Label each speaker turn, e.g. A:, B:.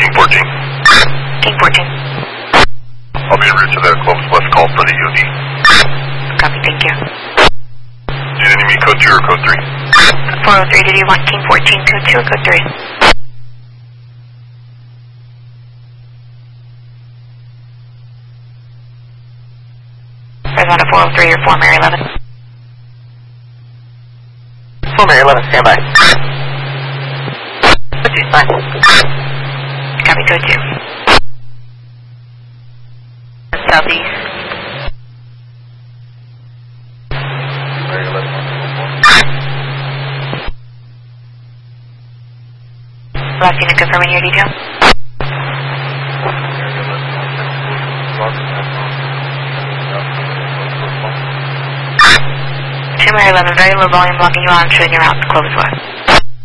A: King 14.
B: King 14.
A: I'll be en route to the Columbus West call for the UD.
B: Copy, thank you.
A: Did you need me code 2 or code 3?
B: 403, did you want King 14, code 2 or code 3? There's on a 403 or 4 Mary 11.
C: 4 Mary 11, stand by. Fine.
B: Copy, code 2.
C: Southeast.
A: Mary 11.
B: Last unit confirming your detail. Mary 11, very low volume blocking you on, showing your route to Clovis West.